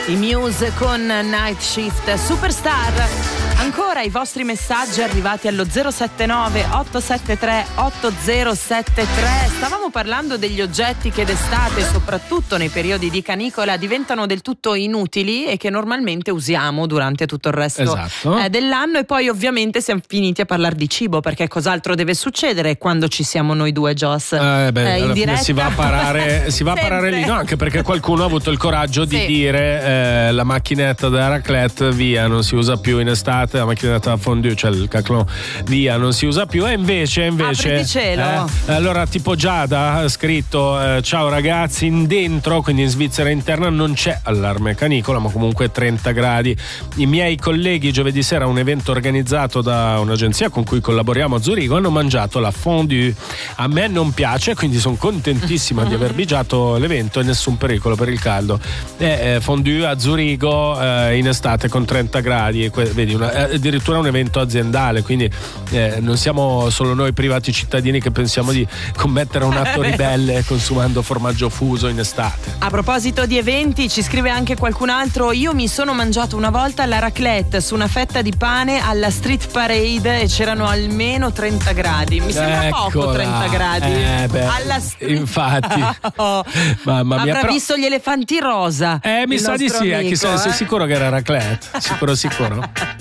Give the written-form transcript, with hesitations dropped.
I Muse con Night Shift Superstar. Ancora i vostri messaggi arrivati allo 079 873 8073. Stavamo parlando degli oggetti che d'estate, soprattutto nei periodi di canicola, diventano del tutto inutili e che normalmente usiamo durante tutto il resto dell'anno. E poi ovviamente siamo finiti a parlare di cibo, perché cos'altro deve succedere quando ci siamo noi due, Joss? In diretta si va a parare lì, no? Anche perché qualcuno ha avuto il coraggio di dire la macchinetta da raclette via, non si usa più in estate, la macchinetta da fondue, cioè il caclon, via, non si usa più. E invece allora tipo Giada ha scritto ciao ragazzi, in dentro, quindi in Svizzera interna, non c'è allarme canicola, ma comunque 30 gradi. I miei colleghi giovedì sera a un evento organizzato da un'agenzia con cui collaboriamo a Zurigo hanno mangiato la fondue. A me non piace, quindi sono contentissima di aver bigiato l'evento e nessun pericolo per il caldo. Fondue a Zurigo in estate con 30 gradi, vedi, addirittura un evento aziendale, quindi non siamo solo noi privati cittadini che pensiamo di commettere un atto ribelle consumando formaggio fuso in estate. A proposito di eventi, ci scrive anche qualcun altro: io mi sono mangiato una volta la raclette su una fetta di pane alla Street Parade e c'erano almeno 30 gradi. Mi sembra poco 30 gradi. Alla infatti. Mamma mia, avrà visto gli elefanti rosa. Mi sa di sì, sei sicuro che era raclette? Sicuro.